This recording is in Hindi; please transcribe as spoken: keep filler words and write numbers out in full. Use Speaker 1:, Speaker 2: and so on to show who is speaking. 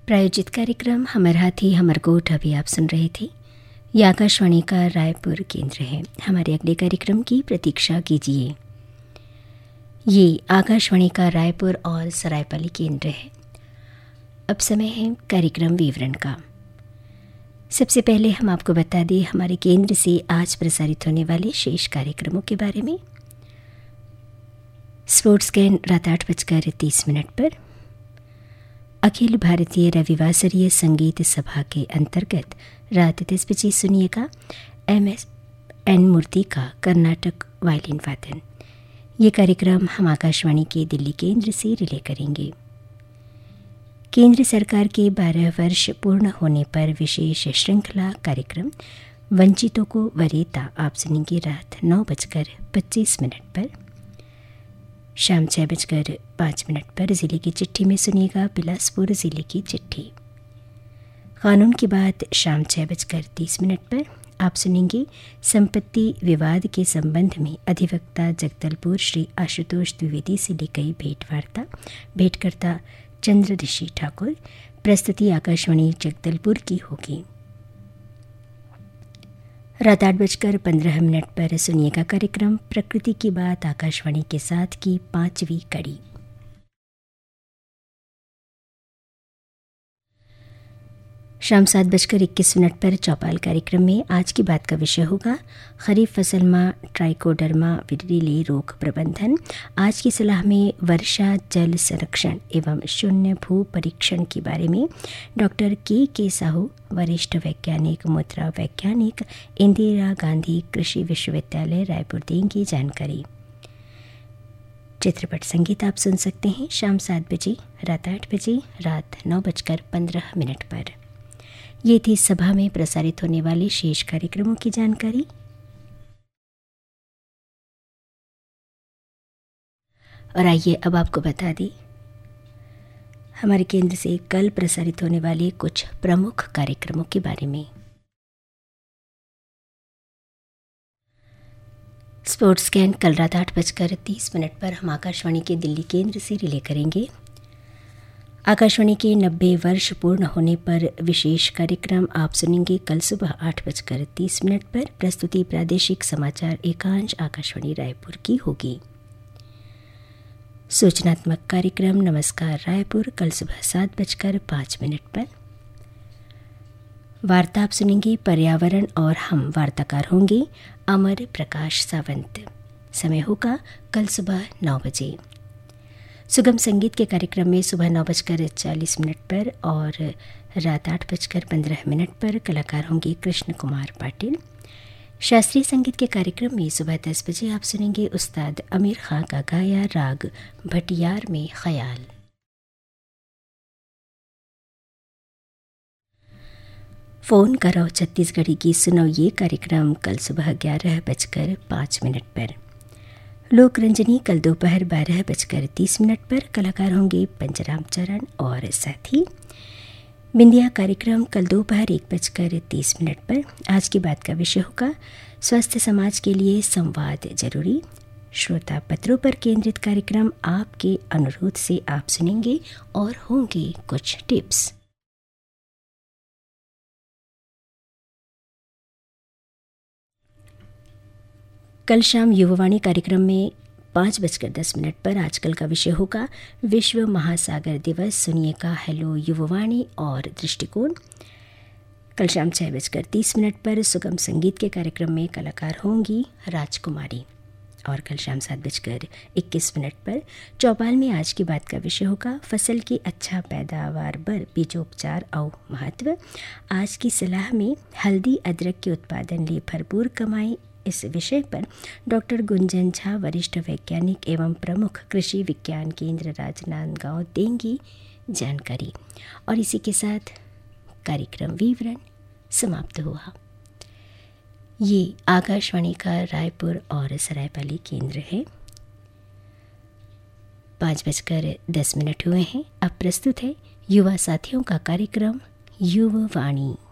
Speaker 1: प्रायोजित कार्यक्रम हमर हाथी हमर गोठ अभी आप सुन रहे थे। ये आकाशवाणी का रायपुर केंद्र है। हमारे अगले कार्यक्रम की प्रतीक्षा कीजिए। ये आकाशवाणी का रायपुर और सरायपाली केंद्र है। अब समय है कार्यक्रम विवरण का। सबसे पहले हम आपको बता दें हमारे केंद्र से आज प्रसारित होने वाले शेष कार्यक्रमों के बारे में। स्पोर्ट्स कैन रात आठ बजकर तीस मिनट पर अखिल भारतीय रविवासरीय संगीत सभा के अंतर्गत रात दस बजे सुनिएगा एम एस एन मूर्ति का कर्नाटक वायलिन वादन। ये कार्यक्रम हम आकाशवाणी के दिल्ली केंद्र से रिले करेंगे। केंद्र सरकार के बारह वर्ष पूर्ण होने पर विशेष श्रृंखला कार्यक्रम वंचितों को वरीयता आप सुनेंगे रात नौ बजकर पच्चीस मिनट पर। शाम छः बजकर पाँच मिनट पर ज़िले की चिट्ठी में सुनिएगा बिलासपुर ज़िले की चिट्ठी। कानून की बात शाम छः बजकर तीस मिनट पर आप सुनेंगे संपत्ति विवाद के संबंध में अधिवक्ता जगदलपुर श्री आशुतोष द्विवेदी से ली गई भेंटवार्ता। भेंटकर्ता चंद्र ऋषि ठाकुर। प्रस्तुति आकाशवाणी जगदलपुर की होगी। रात आठ बजकर पंद्रह मिनट पर सुनिएगा कार्यक्रम प्रकृति की बात आकाशवाणी के साथ की पांचवी कड़ी। शाम सात बजकर इक्कीस मिनट पर चौपाल कार्यक्रम में आज की बात का विषय होगा खरीफ फसल में ट्राइकोडर्मा विरिले रोग प्रबंधन। आज की सलाह में वर्षा जल संरक्षण एवं शून्य भू परीक्षण के बारे में डॉक्टर के के साहू वरिष्ठ वैज्ञानिक मुद्रा वैज्ञानिक इंदिरा गांधी कृषि विश्वविद्यालय रायपुर देंगे जानकारी। चित्रपट संगीत आप सुन सकते हैं शाम सात बजे रात आठ बजे रात नौ बजकर पंद्रह मिनट पर। ये थी सभा में प्रसारित होने वाले शेष कार्यक्रमों की जानकारी। और आइए अब आपको बता दें हमारे केंद्र से कल प्रसारित होने वाले कुछ प्रमुख कार्यक्रमों के बारे में। स्पोर्ट्स कैन कल रात आठ बजकर तीस मिनट पर हम आकाशवाणी के दिल्ली केंद्र से रिले करेंगे। आकाशवाणी के नब्बे वर्ष पूर्ण होने पर विशेष कार्यक्रम आप सुनेंगे कल सुबह आठ बजकर तीस मिनट पर। प्रस्तुति प्रादेशिक समाचार एकांश आकाशवाणी रायपुर की होगी। सूचनात्मक कार्यक्रम नमस्कार रायपुर कल सुबह सात बजकर पाँच मिनट पर। वार्ता आप सुनेंगे पर्यावरण और हम वार्ताकार होंगे अमर प्रकाश सावंत। समय होगा कल सुबह नौ बजे। सुगम संगीत के कार्यक्रम में सुबह नौ बजकर चालीस मिनट पर और रात आठ बजकर पंद्रह मिनट पर कलाकार होंगे कृष्ण कुमार पाटिल। शास्त्रीय संगीत के कार्यक्रम में सुबह दस बजे आप सुनेंगे उस्ताद अमीर खां का गाया राग भटियार में ख्याल। फोन करो छत्तीसगढ़ी की सुनो ये कार्यक्रम कल सुबह ग्यारह बजकर पाँच मिनट पर। लोक रंजनी कल दोपहर बारह बजकर तीस मिनट पर कलाकार होंगे पंचराम चरण और साथ ही बिंदिया कार्यक्रम कल दोपहर एक बजकर तीस मिनट पर। आज की बात का विषय होगा स्वस्थ समाज के लिए संवाद जरूरी। श्रोता पत्रों पर केंद्रित कार्यक्रम आपके अनुरोध से आप सुनेंगे और होंगे कुछ टिप्स। कल शाम युवावाणी कार्यक्रम में पाँच बजकर दस मिनट पर आजकल का विषय होगा विश्व महासागर दिवस। सुनिएगा हेलो युवावाणी और दृष्टिकोण। कल शाम छः बजकर तीस मिनट पर सुगम संगीत के कार्यक्रम में कलाकार होंगी राजकुमारी। और कल शाम सात बजकर इक्कीस मिनट पर चौपाल में आज की बात का विषय होगा फसल की अच्छा पैदावार बर बीजोपचार और महत्व। आज की सलाह में हल्दी अदरक के उत्पादन लिए भरपूर कमाई इस विषय पर डॉक्टर गुंजन झा वरिष्ठ वैज्ञानिक एवं प्रमुख कृषि विज्ञान केंद्र राजनांदगांव देंगी जानकारी। और इसी के साथ कार्यक्रम विवरण समाप्त हुआ। ये आकाशवाणी का रायपुर और सरायपाली केंद्र है। पाँच बजकर दस मिनट हुए हैं। अब प्रस्तुत है युवा साथियों का कार्यक्रम युवा वाणी।